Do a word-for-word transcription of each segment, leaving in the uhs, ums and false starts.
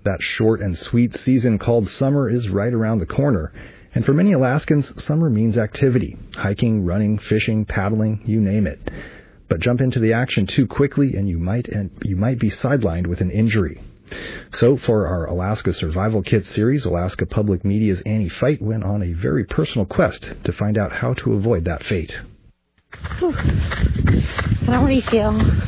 That short and sweet season called summer is right around the corner. And for many Alaskans, summer means activity. Hiking, running, fishing, paddling, you name it. But jump into the action too quickly and you might and you might be sidelined with an injury. So for our Alaska Survival Kit series, Alaska Public Media's Annie Fight went on a very personal quest to find out how to avoid that fate. Whew. I don't already feel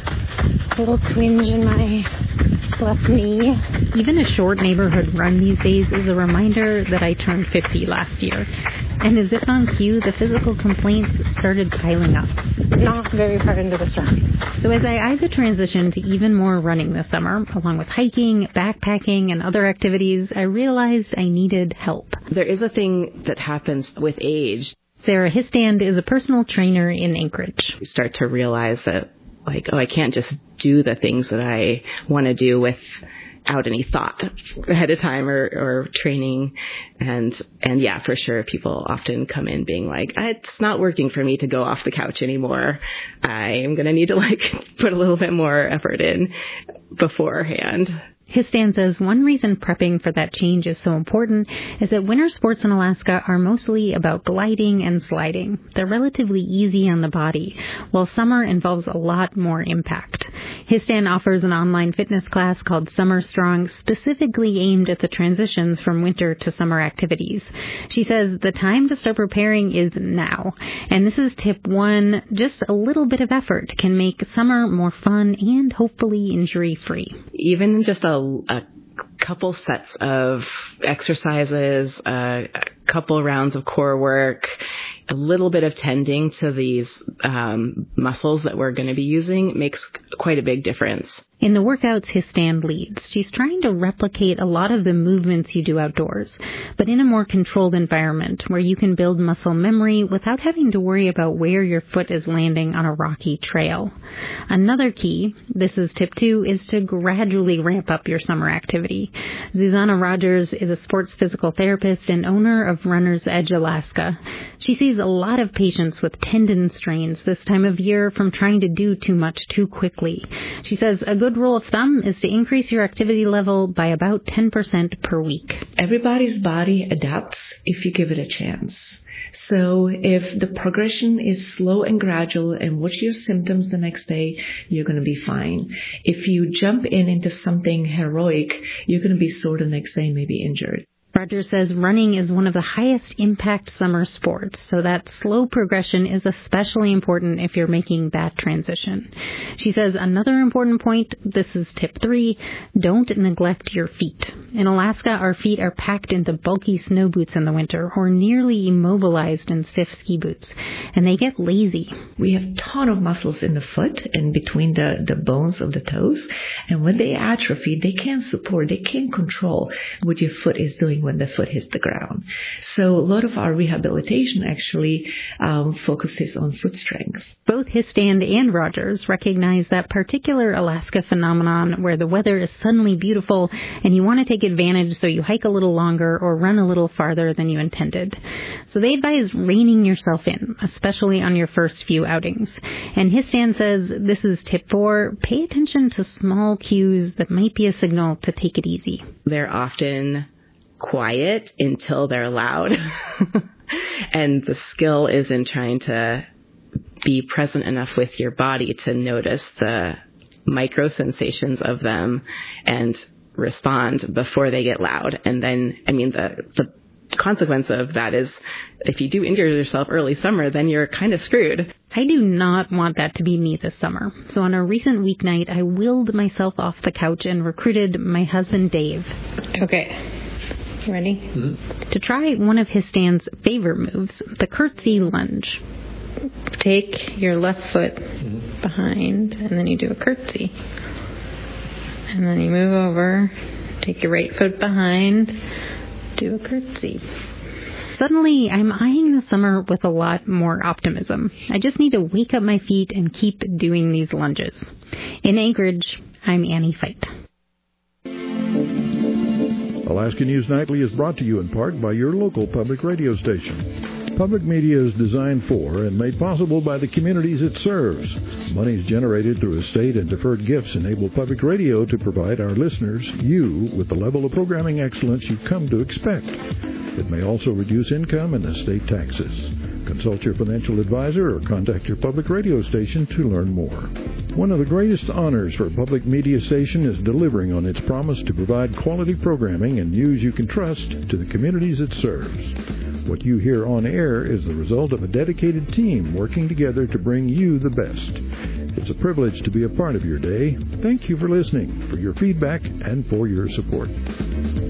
a little twinge in my left knee. Even a short neighborhood run these days is a reminder that I turned fifty last year. And as if on cue, the physical complaints started piling up. Not very far into this run. So as I eyed the transition to even more running this summer, along with hiking, backpacking, and other activities, I realized I needed help. There is a thing that happens with age. Sarah Histand is a personal trainer in Anchorage. You start to realize that, like, oh, I can't just do the things that I want to do without any thought ahead of time or, or training. And, and yeah, for sure, people often come in being like, it's not working for me to go off the couch anymore. I am going to need to, like, put a little bit more effort in beforehand. Histand says one reason prepping for that change is so important is that winter sports in Alaska are mostly about gliding and sliding. They're relatively easy on the body, while summer involves a lot more impact. Histand offers an online fitness class called Summer Strong, specifically aimed at the transitions from winter to summer activities. She says the time to start preparing is now. And this is tip one, just a little bit of effort can make summer more fun and hopefully injury-free. Even just a a couple sets of exercises, uh, a couple rounds of core work, a little bit of tending to these um, muscles that we're going to be using makes quite a big difference. In the workouts Histand leads, she's trying to replicate a lot of the movements you do outdoors, but in a more controlled environment where you can build muscle memory without having to worry about where your foot is landing on a rocky trail. Another key, this is tip two, is to gradually ramp up your summer activity. Zuzana Rogers is a sports physical therapist and owner of Runner's Edge Alaska. She sees a lot of patients with tendon strains this time of year from trying to do too much too quickly. She says a good rule of thumb is to increase your activity level by about ten percent per week. Everybody's body adapts if you give it a chance. So if the progression is slow and gradual and watch your symptoms the next day, you're going to be fine. If you jump in into something heroic, you're going to be sore the next day and maybe injured. Rogers says running is one of the highest impact summer sports, so that slow progression is especially important if you're making that transition. She says another important point, this is tip three, don't neglect your feet. In Alaska, our feet are packed into bulky snow boots in the winter or nearly immobilized in stiff ski boots, and they get lazy. We have a ton of muscles in the foot and between the, the bones of the toes, and when they atrophy, they can't support, they can't control what your foot is doing when the foot hits the ground. So a lot of our rehabilitation actually um, focuses on foot strength. Both Histand and Rogers recognize that particular Alaska phenomenon where the weather is suddenly beautiful and you want to take advantage, so you hike a little longer or run a little farther than you intended. So they advise reining yourself in, especially on your first few outings. And Histand says this is tip four, pay attention to small cues that might be a signal to take it easy. They're often quiet until they're loud. And the skill is in trying to be present enough with your body to notice the micro sensations of them and respond before they get loud. And then, I mean, the, the consequence of that is if you do injure yourself early summer, then you're kind of screwed. I do not want that to be me this summer. So on a recent weeknight, I willed myself off the couch and recruited my husband, Dave. Okay. Ready? Mm-hmm. To try one of Histand's favorite moves, the curtsy lunge. Take your left foot mm-hmm. behind, and then you do a curtsy. And then you move over, take your right foot behind, do a curtsy. Suddenly, I'm eyeing the summer with a lot more optimism. I just need to wake up my feet and keep doing these lunges. In Anchorage, I'm Annie Fight. Alaska News Nightly is brought to you in part by your local public radio station. Public media is designed for and made possible by the communities it serves. Monies generated through estate and deferred gifts enable public radio to provide our listeners, you, with the level of programming excellence you've come to expect. It may also reduce income and estate taxes. Consult your financial advisor or contact your public radio station to learn more. One of the greatest honors for a public media station is delivering on its promise to provide quality programming and news you can trust to the communities it serves. What you hear on air is the result of a dedicated team working together to bring you the best. It's a privilege to be a part of your day. Thank you for listening, for your feedback, and for your support.